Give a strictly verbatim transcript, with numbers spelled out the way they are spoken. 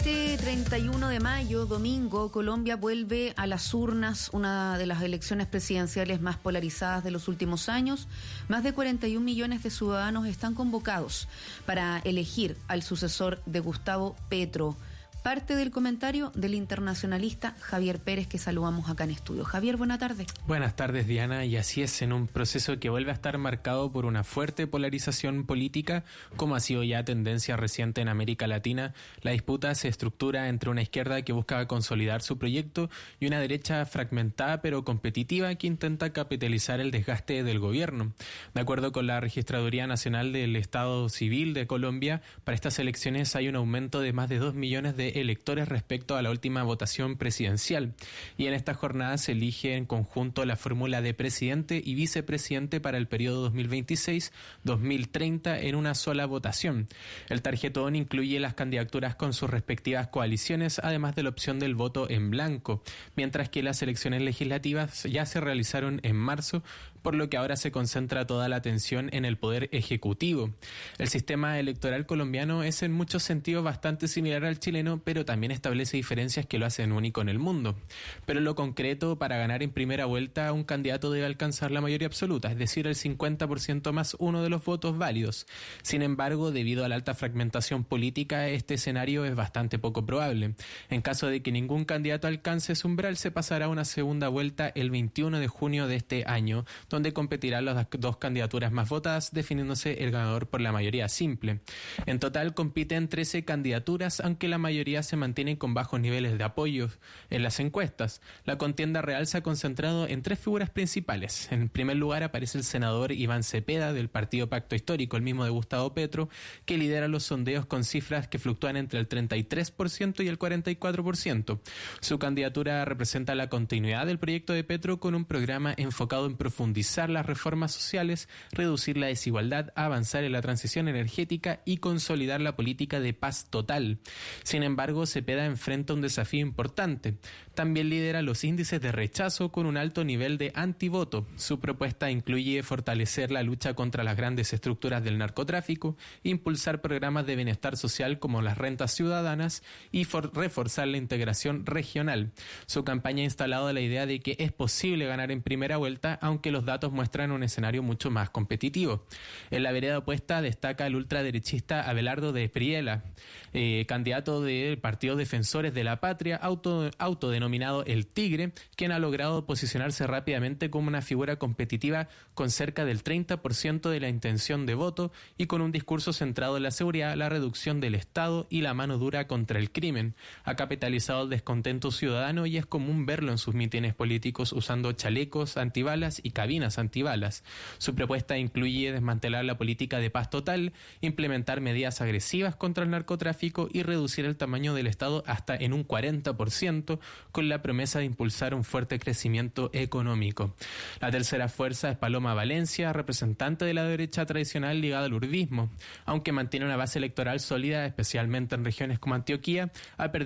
Este treinta y uno de mayo, domingo, Colombia vuelve a las urnas, una de las elecciones presidenciales más polarizadas de los últimos años. Más de cuarenta y un millones de ciudadanos están convocados para elegir al sucesor de Gustavo Petro. Parte del comentario del internacionalista Javier Pérez, que saludamos acá en estudio. Javier, buena tarde. Buenas tardes, Diana, y así es, en un proceso que vuelve a estar marcado por una fuerte polarización política, como ha sido ya tendencia reciente en América Latina. La disputa se estructura entre una izquierda que busca consolidar su proyecto y una derecha fragmentada pero competitiva que intenta capitalizar el desgaste del gobierno. De acuerdo con la Registraduría Nacional del Estado Civil de Colombia, para estas elecciones hay un aumento de más de dos millones de electores respecto a la última votación presidencial, y en esta jornada se elige en conjunto la fórmula de presidente y vicepresidente para el periodo dos mil veintiséis a dos mil treinta en una sola votación. El tarjetón incluye las candidaturas con sus respectivas coaliciones, además de la opción del voto en blanco, mientras que las elecciones legislativas ya se realizaron en marzo, por lo que ahora se concentra toda la atención en el poder ejecutivo. El sistema electoral colombiano es en muchos sentidos bastante similar al chileno, pero también establece diferencias que lo hacen único en el mundo. Pero en lo concreto, para ganar en primera vuelta, un candidato debe alcanzar la mayoría absoluta, es decir, el cincuenta por ciento más uno de los votos válidos. Sin embargo, debido a la alta fragmentación política, este escenario es bastante poco probable. En caso de que ningún candidato alcance ese umbral, se pasará a una segunda vuelta el veintiuno de junio de este año, donde competirán las dos candidaturas más votadas, definiéndose el ganador por la mayoría simple. En total compiten trece candidaturas, aunque la mayoría se mantienen con bajos niveles de apoyo en las encuestas. La contienda real se ha concentrado en tres figuras principales. En primer lugar aparece el senador Iván Cepeda del Partido Pacto Histórico, el mismo de Gustavo Petro, que lidera los sondeos con cifras que fluctúan entre el treinta y tres por ciento y el cuarenta y cuatro por ciento. Su candidatura representa la continuidad del proyecto de Petro, con un programa enfocado en profundizar las reformas sociales, reducir la desigualdad, avanzar en la transición energética y consolidar la política de paz total. Sin embargo, Cepeda enfrenta un desafío importante. También lidera los índices de rechazo con un alto nivel de antivoto. Su propuesta incluye fortalecer la lucha contra las grandes estructuras del narcotráfico, impulsar programas de bienestar social como las rentas ciudadanas y for- reforzar la integración regional. Su campaña ha instalado la idea de que es posible ganar en primera vuelta, aunque los datos muestran un escenario mucho más competitivo. En la vereda opuesta destaca el ultraderechista Abelardo de Priela, eh, candidato del Partido Defensores de la Patria, auto, autodenominado El Tigre, quien ha logrado posicionarse rápidamente como una figura competitiva con cerca del treinta por ciento de la intención de voto y con un discurso centrado en la seguridad, la reducción del Estado y la mano dura contra el crimen. Ha capitalizado el descontento ciudadano y es común verlo en sus mítines políticos usando chalecos antibalas y cabinas antibalas. Su propuesta incluye desmantelar la política de paz total, implementar medidas agresivas contra el narcotráfico y reducir el tamaño del Estado hasta en un cuarenta por ciento, con la promesa de impulsar un fuerte crecimiento económico. La tercera fuerza es Paloma Valencia, representante de la derecha tradicional ligada al uribismo. Aunque mantiene una base electoral sólida, especialmente en regiones como Antioquia, ha perdido